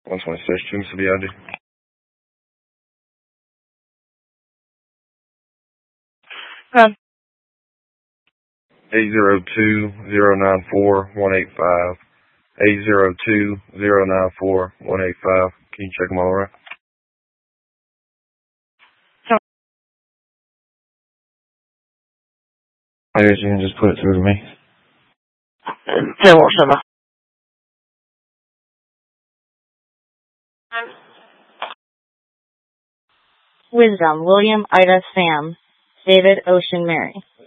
126, Jim Sabiadi. 802-094-185. 802-094-185. Can you check them all right? I guess you can just put it through to me. 1017. Wisdom, William, Ida, Sam, David, Ocean, Mary.